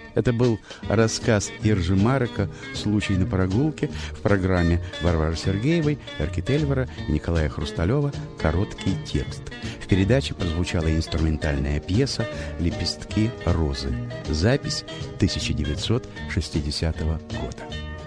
Это был рассказ Иржи Марека «Случай на прогулке» в программе Варвары Сергеевой, Эрки Тельвара и Николая Хрусталева «Короткий текст». В передаче прозвучала инструментальная пьеса «Лепестки розы». Запись 1960 года.